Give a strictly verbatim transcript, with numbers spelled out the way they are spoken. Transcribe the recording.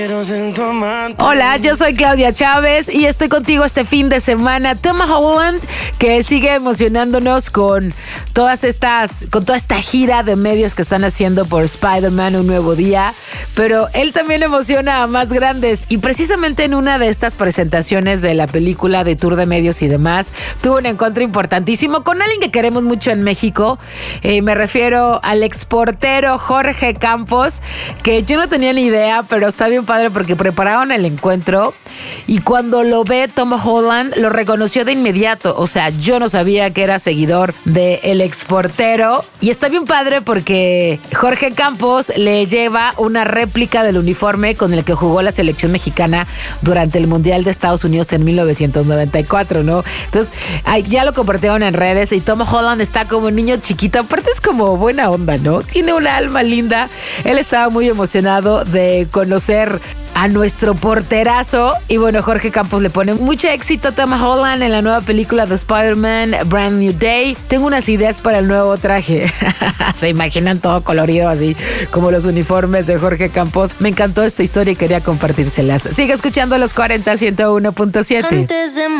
Hola, yo soy Claudia Chávez y estoy contigo este fin de semana. Tom Holland, que sigue emocionándonos con todas estas, con toda esta gira de medios que están haciendo por Spider-Man Un Nuevo Día, pero él también emociona a más grandes y precisamente en una de estas presentaciones de la película de Tour de Medios y demás, tuvo un encuentro importantísimo con alguien que queremos mucho en México. Eh, me refiero al exportero Jorge Campos, que yo no tenía ni idea, pero está bien padre porque prepararon el encuentro y cuando lo ve Tom Holland lo reconoció de inmediato. O sea, yo no sabía que era seguidor de El Exportero y está bien padre porque Jorge Campos le lleva una réplica del uniforme con el que jugó la selección mexicana durante el Mundial de Estados Unidos en mil novecientos noventa y cuatro, ¿no? Entonces, ya lo compartieron en redes y Tom Holland está como un niño chiquito. Aparte es como buena onda, ¿no? Tiene una alma linda. Él estaba muy emocionado de conocer a nuestro porterazo. Y bueno, Jorge Campos le pone mucho éxito a Tom Holland en la nueva película de Spider-Man, Brand New Day. Tengo unas ideas para el nuevo traje. Se imaginan todo colorido así como los uniformes de Jorge Campos. Me encantó esta historia y quería compartírselas. Sigue escuchando Los cuarenta, ciento uno punto siete.